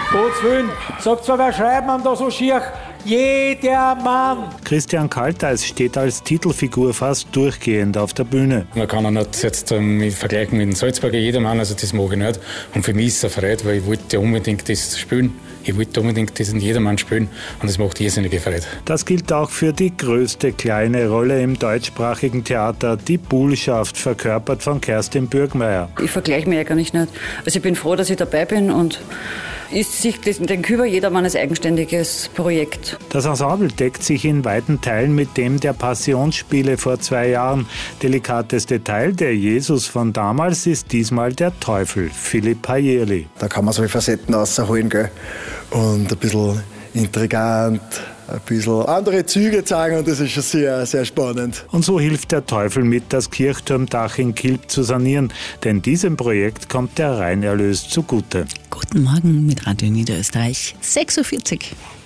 Gottes Willen, sagt zwar, wer schreibt man da so schier? Jeder Mann! Christian Kalteis steht als Titelfigur fast durchgehend auf der Bühne. Man kann ihn nicht jetzt vergleichen mit dem Salzburger Jedermann, also das mag ich nicht. Und für mich ist es eine Freude, weil ich wollte unbedingt das spielen. Ich wollte unbedingt diesen Jedermann spielen und das macht irrsinnige Freude. Das gilt auch für die größte kleine Rolle im deutschsprachigen Theater, die Buhlschaft, verkörpert von Kerstin Bürgmeier. Ich vergleiche mich ja gar nicht. Also ich bin froh, dass ich dabei bin und ist sich den Küber Jedermann als eigenständiges Projekt. Das Ensemble deckt sich in weiten Teilen mit dem der Passionsspiele vor 2 Jahren. Delikates Detail, der Jesus von damals ist diesmal der Teufel, Philipp Hayerli. Da kann man so viele Facetten rausholen, gell? Und ein bisschen intrigant, ein bisschen andere Züge zeigen und das ist schon sehr, sehr spannend. Und so hilft der Teufel mit, das Kirchturmdach in Kilb zu sanieren, denn diesem Projekt kommt der Reinerlös zugute. Guten Morgen mit Radio Niederösterreich, 6:40 Uhr.